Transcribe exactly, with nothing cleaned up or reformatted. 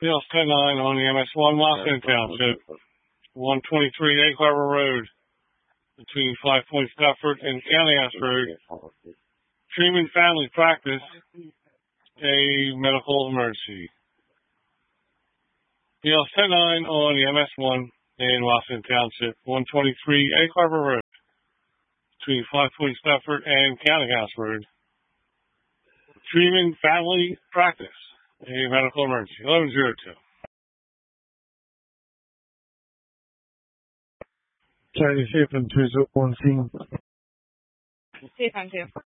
Bill ten nine on the M S one, Washington Township, one twenty-three Egg Harbor Road, between Five Points, Stafford, and County House Road. Treatment Family Practice, a medical emergency. Bill ten nine on the M S one in Washington Township, one twenty-three Egg Harbor Road, between Five Points, Stafford, and County House Road. Treatment Family Practice, a medical emergency. eleven oh two. Charlie Safe and two oh one scene. Safe on two.